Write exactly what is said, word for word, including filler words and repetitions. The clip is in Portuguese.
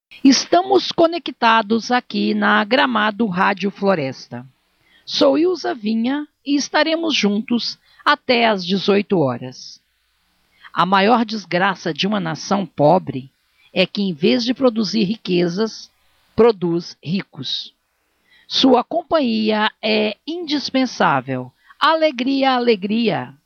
Estamos conectados aqui na Gramado Rádio Floresta. Sou Ilza Vinha e estaremos juntos até às dezoito horas. A maior desgraça de uma nação pobre é que, em vez de produzir riquezas, produz ricos. Sua companhia é indispensável. Alegria, alegria!